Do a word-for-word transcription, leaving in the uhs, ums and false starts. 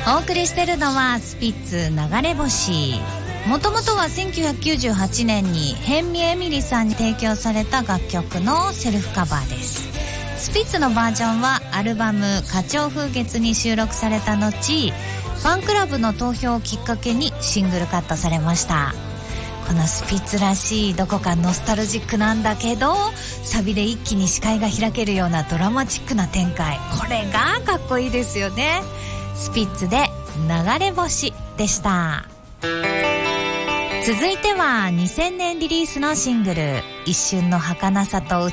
お送りしてるのはスピッツ流れ星。もともとはせんきゅうひゃくきゅうじゅうはちねんに辺見エミリさんに提供された楽曲のセルフカバーです。スピッツのバージョンはアルバム花鳥風月に収録された後、ファンクラブの投票をきっかけにシングルカットされました。このスピッツらしいどこかノスタルジックなんだけど、サビで一気に視界が開けるようなドラマチックな展開、これがかっこいいですよね。スピッツで流れ星でした。続いてはにせんねんリリースのシングル、一瞬の儚さと